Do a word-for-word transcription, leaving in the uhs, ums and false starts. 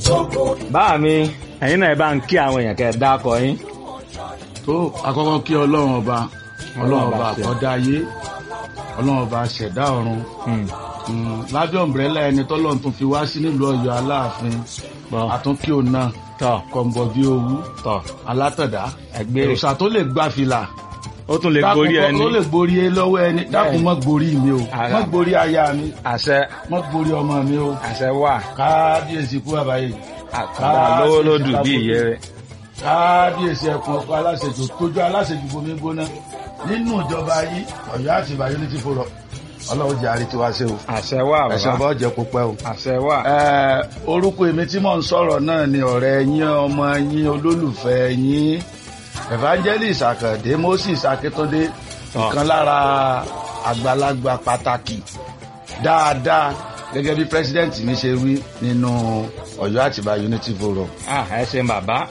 báà mi ẹ̀yin náà ẹ bá ń kí àwọn èèyàn kẹ́ ẹ dákọ yín. tó àkọ́kọ́ kí ọlọ́run ọba ọlọ́run ọba àkọ́dá ayé ọlọ́run ọba ṣẹ̀dá ọ̀run lábẹ́ ọ̀mbrẹ́là ẹni tọ́lọ́run tún fi wá sí nílùú Ọ̀yọ́ Aláàfin àtúnkí òun náà kọ̀ǹbọ̀ bí owú alátọ̀dá òòṣà tó lè gbá fìlà ó tún lè gborí ẹni ó lè gborí ẹ lọ́wọ́ ẹni dákun mọ́ gborí mi o mọ́ gborí aya mi àṣẹ mọ́ gborí ọmọ mi o àṣẹ wà kábíyèsí kú àbáyé àkàndá lówó lódù bí ìyẹ́ rẹ̀ kábíyèsí ẹkùn ọkọ aláṣejù tójú aláṣejù bomi gbóná nínú ìjọba yìí Ọ̀yọ́ Àtìbà Unity Forum Ọlọ́run jẹ́ àrí tiwa ṣe o àṣẹ wà bàbá ẹ̀sán bá jẹ́ kó pẹ́ o àṣẹ wà. orúkọ èmi tí mò ń sọ̀rọ̀ náà ni ọ̀rẹ́ yín ọmọ yín olólùfẹ́ yín Evangelist Àkàndé Moses Akíntúndé ìkan lára àgbàlagbà pàtàkì dáadáa gẹ́gẹ́ bí president mi ṣe wí nínú Ọ̀yọ́ Àtìbà Unity Forum. ẹ ṣe bàbá.